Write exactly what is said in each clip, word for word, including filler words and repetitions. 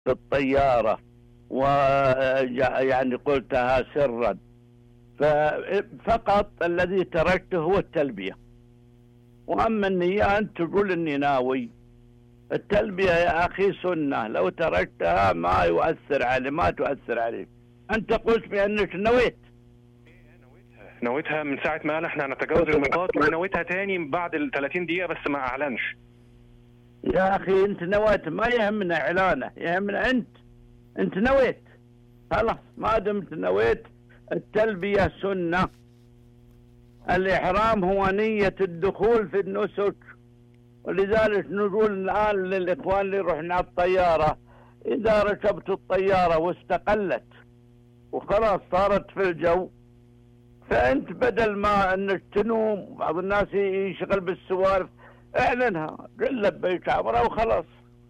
في الطيارة، ويعني قلتها سرا، فقط الذي تركته هو التلبية. وأما النية أنت تقول إني ناوي، التلبية يا أخي سنة، لو تركتها ما يؤثر علي ما تؤثر عليك. أنت قلت بأنك نويت. نويتها من ساعة ما احنا نتجاوز الميقات، ونويتها تاني بعد ال ثلاثين دقيقة بس ما أعلنش. يا أخي أنت نويت، ما يهمنا إعلانه، يهمنا أنت أنت نويت خلاص. ما دمت نويت، التلبية سنة. الإحرام هو نية الدخول في النسك، ولذلك نقول الآن للإخوان اللي يروحون على الطيارة، إذا ركبت الطيارة واستقلت وخلاص صارت في الجو، فأنت بدل ما أنك تنوم بعض الناس يشغل بالسوالف، اعلنها قل لبيك عمره وخلاص،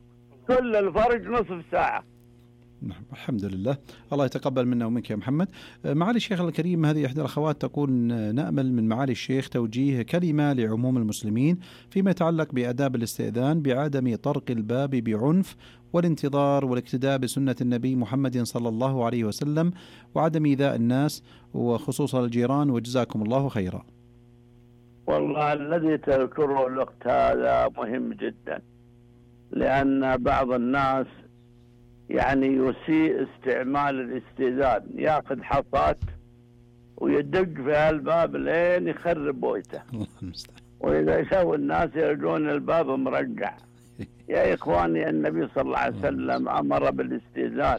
كل الفرج نصف ساعة. نعم الحمد لله، الله يتقبل منا ومنك يا محمد. معالي الشيخ الكريم، هذه إحدى الأخوات تقول نأمل من معالي الشيخ توجيه كلمة لعموم المسلمين فيما يتعلق بآداب الاستئذان بعدم طرق الباب بعنف، والانتظار والاقتداء بسنة النبي محمد صلى الله عليه وسلم، وعدم إيذاء الناس وخصوصا الجيران، وجزاكم الله خيرا. والله الذي تذكره الوقت هذا مهم جدا، لأن بعض الناس يعني يسيء استعمال الاستئذان، ياخذ حصات ويدق في الباب لين يخرب بيته. وإذا شافوا الناس يرجون الباب مرجع. يا إخواني، النبي صلى الله عليه وسلم أمر بالاستئذان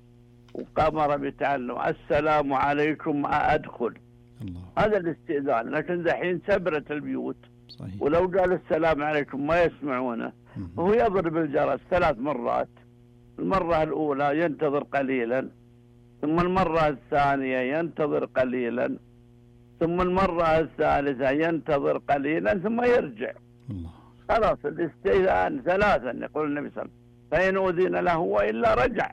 وأمر بتعلم السلام عليكم أدخل، هذا الاستئذان. لكن دحين سبرت البيوت صحيح. ولو قال السلام عليكم ما يسمعونه، وهو يضرب الجرس ثلاث مرات. المرة الأولى ينتظر قليلا، ثم المرة الثانية ينتظر قليلا، ثم المرة الثالثة ينتظر قليلا، ثم يرجع. الله. خلاص الاستئذان ثلاثا يقول النبي صلى الله عليه وسلم، فإن أذن له وإلا رجع.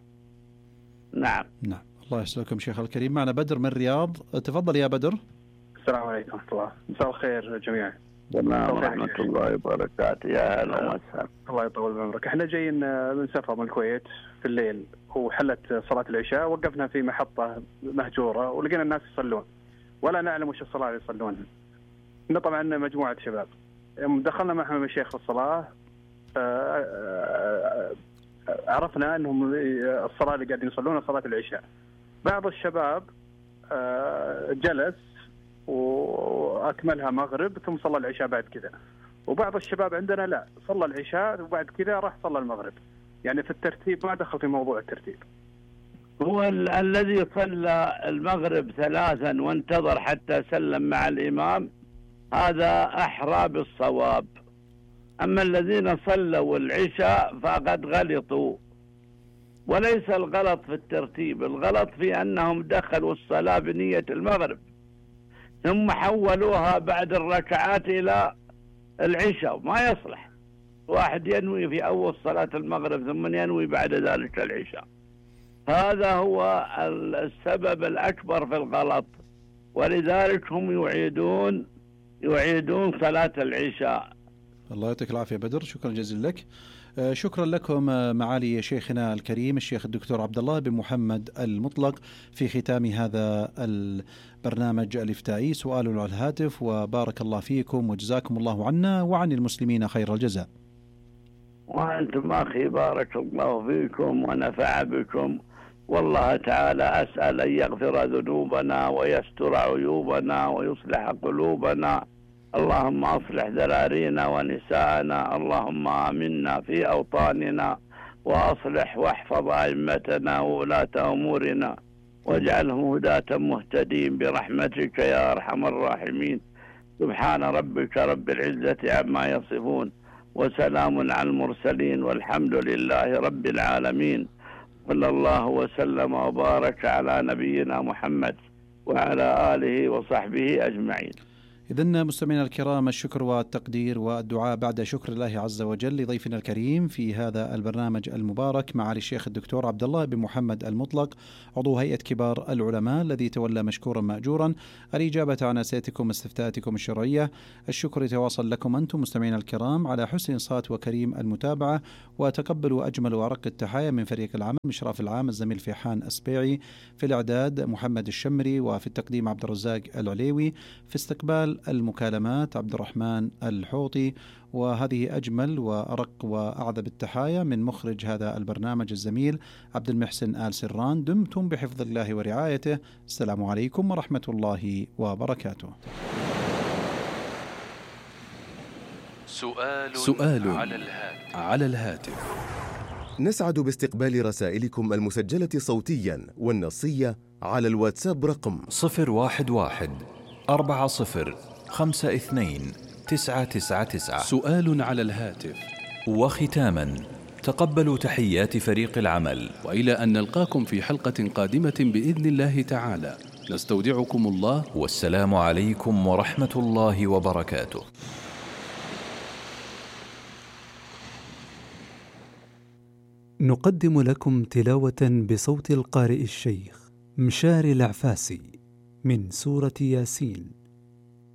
نعم نعم. الله يسلمكم شيخ الكريم. معنا بدر من الرياض، تفضل يا بدر. السلام عليكم ورحمة الله، مساء الخير جميعا. السلام ورحمة الله وبركاته. يا هلا وسهلا. الله يطول بعمرك. احنا جايين من سفر من الكويت في الليل، وحلت صلاة العشاء، وقفنا في محطة مهجورة ولقينا الناس يصلون ولا نعلم وش الصلاة اللي يصلونها. إحنا طبعا مجموعة شباب دخلنا معهم الشيخ في الصلاة، عرفنا أنهم الصلاة اللي قاعدين يصلونها صلاة العشاء. بعض الشباب جلس وأكملها مغرب ثم صلى العشاء بعد كذا، وبعض الشباب عندنا لا، صلى العشاء وبعد كذا راح صلى المغرب. يعني في الترتيب ما دخل في موضوع الترتيب. هو ال- الذي صلى المغرب ثلاثا وانتظر حتى سلم مع الإمام، هذا أحرى بالصواب. أما الذين صلوا العشاء فقد غلطوا، وليس الغلط في الترتيب، الغلط في أنهم دخلوا الصلاة بنية المغرب ثم حولوها بعد الركعات إلى العشاء، ما يصلح واحد ينوي في أول صلاة المغرب ثم ينوي بعد ذلك العشاء. هذا هو السبب الأكبر في الغلط، ولذلك هم يعيدون يعيدون صلاة العشاء. الله يعطيك العافية بدر، شكرا جزيلا لك. شكرا لكم معالي شيخنا الكريم الشيخ الدكتور عبد الله بن محمد المطلق. في ختام هذا البرنامج الإفتائي سؤال على الهاتف، وبارك الله فيكم وجزاكم الله عنا وعن المسلمين خير الجزاء. وأنتم أخي بارك الله فيكم ونفع بكم، والله تعالى أسأل أن يغفر ذنوبنا ويستر عيوبنا ويصلح قلوبنا. اللهم أصلح ذرارينا ونساءنا، اللهم آمنا في أوطاننا، وأصلح واحفظ أئمتنا وولاة أمورنا، واجعلهم هداة مهتدين برحمتك يا أرحم الراحمين. سبحان ربك رب العزة عما يصفون، وسلام على المرسلين، والحمد لله رب العالمين. صلى الله وسلم وبارك على نبينا محمد وعلى آله وصحبه أجمعين. إذن مستمعينا الكرام، الشكر والتقدير والدعاء بعد شكر الله عز وجل لضيفنا الكريم في هذا البرنامج المبارك معالي الشيخ الدكتور عبد الله بن محمد المطلق، عضو هيئة كبار العلماء، الذي تولى مشكورا مأجورا الإجابة عن أسئلتكم واستفتاءاتكم الشرعية. الشكر يتواصل لكم أنتم مستمعينا الكرام على حسن صوت وكريم المتابعة، وتقبلوا أجمل وأرق التحايا من فريق العمل، مشراف العام الزميل فيحان السبيعي، في الإعداد محمد الشمري، وفي التقديم عبد الرزاق العليوي، في استقبال المكالمات عبد الرحمن الحوطي. وهذه أجمل وأرق وأعذب التحايا من مخرج هذا البرنامج الزميل عبد المحسن آل سران. دمتم بحفظ الله ورعايته. السلام عليكم ورحمة الله وبركاته. سؤال, سؤال على الهاتف. على الهاتف. نسعد باستقبال رسائلكم المسجلة صوتيا والنصية على الواتساب رقم صفر واحد واحد أربعة صفر خمسة اثنين تسعة تسعة تسعة. سؤال على الهاتف. وختاما، تقبلوا تحيات فريق العمل، وإلى أن نلقاكم في حلقة قادمة بإذن الله تعالى، نستودعكم الله، والسلام عليكم ورحمة الله وبركاته. نقدم لكم تلاوة بصوت القارئ الشيخ مشاري العفاسي من سورة ياسين.